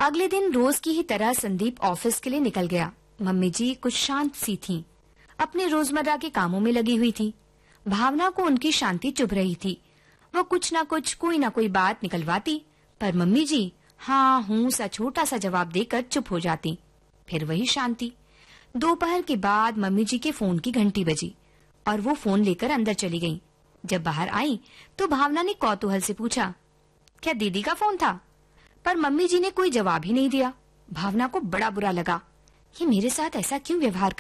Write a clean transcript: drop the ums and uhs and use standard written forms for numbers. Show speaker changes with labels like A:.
A: अगले दिन रोज की ही तरह संदीप ऑफिस के लिए निकल गया। मम्मी जी कुछ शांत सी थीं, अपने रोजमर्रा के कामों में लगी हुई थी। भावना को उनकी शांति चुभ रही थी। वो कुछ ना कुछ कोई ना कोई बात निकलवाती, पर मम्मी जी हाँ हूँ सा छोटा सा जवाब देकर चुप हो जाती। फिर वही शांति। दोपहर के बाद मम्मी जी के फोन की घंटी बजी और वो फोन लेकर अंदर चली गईं। जब बाहर आई तो भावना ने कौतूहल से पूछा, क्या दीदी का फोन था? पर मम्मी जी ने कोई जवाब ही नहीं दिया। भावना को बड़ा बुरा लगा, ये मेरे साथ ऐसा क्यों व्यवहार